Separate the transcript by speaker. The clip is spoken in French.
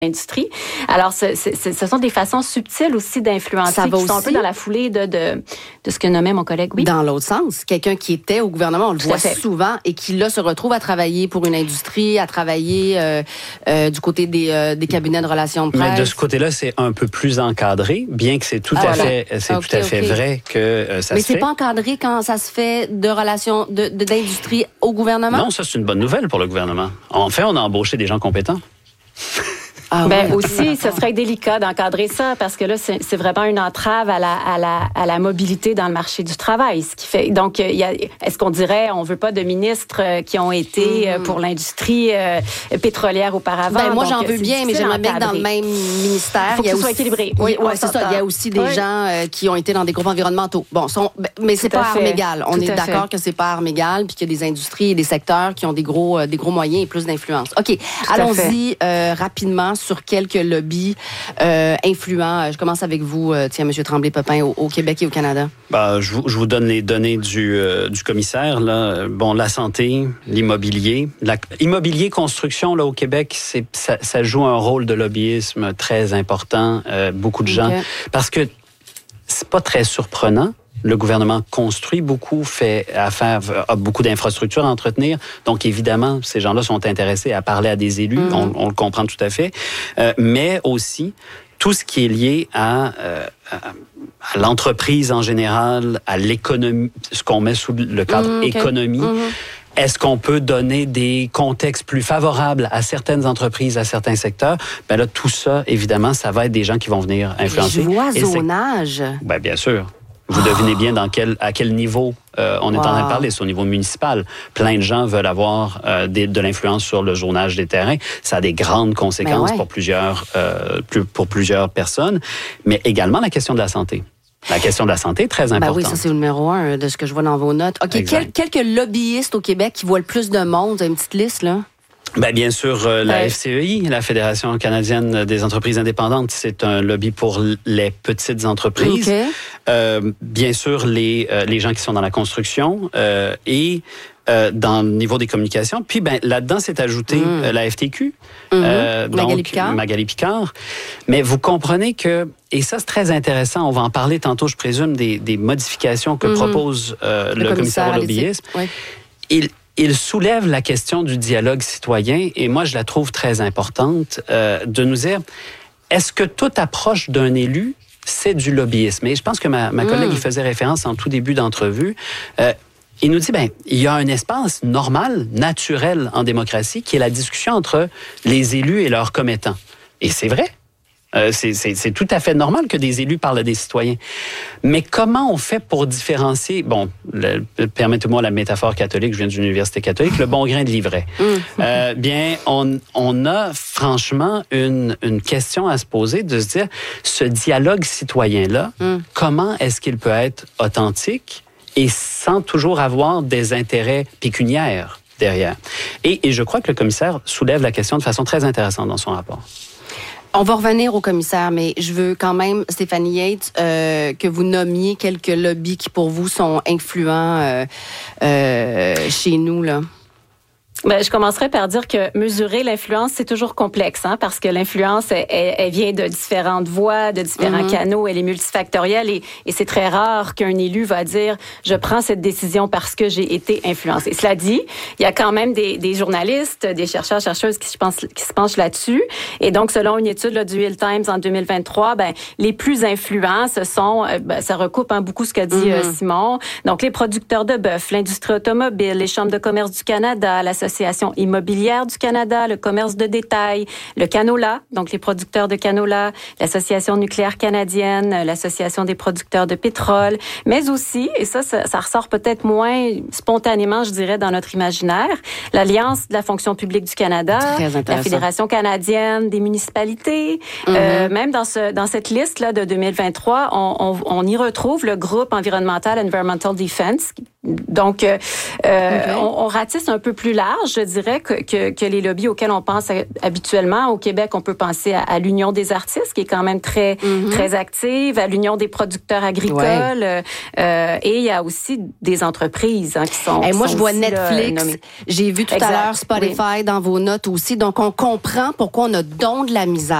Speaker 1: l'industrie. Alors, ce sont des façons subtiles aussi d'influencer, qui sont un peu dans la foulée de ce que nommait mon collègue. Oui.
Speaker 2: Dans l'autre sens, quelqu'un qui était au gouvernement, on le voit souvent, et qui là se retrouve à travailler pour une industrie, à travailler du côté des cabinets de relations de presse.
Speaker 3: Mais de ce côté-là, c'est un peu plus encadré, bien que c'est tout à fait vrai que ça se fait.
Speaker 2: Mais c'est pas encadré quand ça se fait de relations d'industrie au gouvernement?
Speaker 3: Non, ça c'est une bonne nouvelle pour le gouvernement. En fait, on a embauché des gens compétents.
Speaker 1: Aussi, ce serait délicat d'encadrer ça parce que là, c'est vraiment une entrave à la mobilité dans le marché du travail. Ce qui fait, donc, est-ce qu'on dirait, on veut pas de ministres qui ont été pour l'industrie pétrolière auparavant?
Speaker 2: Moi, j'en veux bien, mais j'aimerais bien que dans le même ministère,
Speaker 1: il faut que ce soit équilibré.
Speaker 2: Oui, c'est ça. Il y a aussi des gens qui ont été dans des groupes environnementaux. Bon, mais c'est pas armes égales. On est d'accord que c'est pas armes égales, puis qu'il y a des industries et des secteurs qui ont des gros moyens et plus d'influence. OK, allons-y rapidement sur quelques lobbies influents. Je commence avec vous, M. Tremblay-Popin, au Québec et au Canada.
Speaker 3: Je vous donne les données du commissaire. Là. Bon, la santé, l'immobilier. Immobilier, construction, là, au Québec, ça joue un rôle de lobbyisme très important. Beaucoup de gens. Parce que c'est pas très surprenant. Le gouvernement construit beaucoup, a beaucoup d'infrastructures à entretenir. Donc, évidemment, ces gens-là sont intéressés à parler à des élus. On le comprend tout à fait. Mais aussi, tout ce qui est lié à l'entreprise en général, à l'économie, ce qu'on met sous le cadre économie. Est-ce qu'on peut donner des contextes plus favorables à certaines entreprises, à certains secteurs? Ben là, tout ça, évidemment, ça va être des gens qui vont venir influencer.
Speaker 2: Le cloisonnage.
Speaker 3: Ben, bien sûr. Vous devinez bien à quel niveau on est en train de parler. C'est au niveau municipal. Plein de gens veulent avoir de l'influence sur le zonage des terrains. Ça a des grandes conséquences pour plusieurs personnes. Mais également la question de la santé. La question de la santé est très importante.
Speaker 2: Oui, ça c'est le numéro 1 de ce que je vois dans vos notes. OK, quelques lobbyistes au Québec qui voient le plus de monde. Vous avez une petite liste, là?
Speaker 3: Bien sûr, la FCEI, la Fédération canadienne des entreprises indépendantes, c'est un lobby pour les petites entreprises. Bien sûr, les gens qui sont dans la construction et dans le niveau des communications. Puis là-dedans, c'est ajouté la FTQ, donc Magali Picard. Mais vous comprenez que, et ça c'est très intéressant, on va en parler tantôt, je présume, des modifications que propose le commissaire au lobbyisme. Il soulève la question du dialogue citoyen et moi, je la trouve très importante de nous dire, est-ce que toute approche d'un élu, c'est du lobbyisme? Et je pense que ma collègue y faisait référence en tout début d'entrevue. Il nous dit, il y a un espace normal, naturel en démocratie qui est la discussion entre les élus et leurs commettants. Et c'est vrai. C'est tout à fait normal que des élus parlent à des citoyens. Mais comment on fait pour différencier, permettez-moi la métaphore catholique, je viens d'une université catholique, le bon grain de l'ivraie. On a franchement une question à se poser, de se dire, ce dialogue citoyen-là, comment est-ce qu'il peut être authentique et sans toujours avoir des intérêts pécuniaires derrière? Et je crois que le commissaire soulève la question de façon très intéressante dans son rapport.
Speaker 2: On va revenir au commissaire, mais je veux quand même, Stéphanie Yates, que vous nommiez quelques lobbies qui, pour vous, sont influents chez nous, là.
Speaker 1: Je commencerai par dire que mesurer l'influence, c'est toujours complexe, parce que l'influence, elle vient de différentes voies, de différents canaux, elle est multifactorielle et c'est très rare qu'un élu va dire « je prends cette décision parce que j'ai été influencé ». Cela dit, il y a quand même des journalistes, des chercheurs, chercheuses qui se penchent là-dessus. Et donc, selon une étude du Hill Times en 2023, les plus influents, ce sont, ça recoupe beaucoup ce qu'a dit Simon, donc les producteurs de bœuf, l'industrie automobile, les chambres de commerce du Canada, l'Association immobilière du Canada, le commerce de détail, le canola, donc les producteurs de canola, l'Association nucléaire canadienne, l'Association des producteurs de pétrole, mais aussi, et ça ressort peut-être moins spontanément, je dirais, dans notre imaginaire, l'Alliance de la fonction publique du Canada, la Fédération canadienne des municipalités, même dans cette liste-là de 2023, on y retrouve le groupe environnemental Environmental Defense, Donc, on ratisse un peu plus large, je dirais, que les lobbies auxquels on pense habituellement. Au Québec, on peut penser à l'Union des artistes, qui est quand même très active, à l'Union des producteurs agricoles, et il y a aussi des entreprises qui sont.
Speaker 2: Moi, je vois Netflix. J'ai vu tout à l'heure Spotify dans vos notes aussi. Donc, on comprend pourquoi on a donc de la misère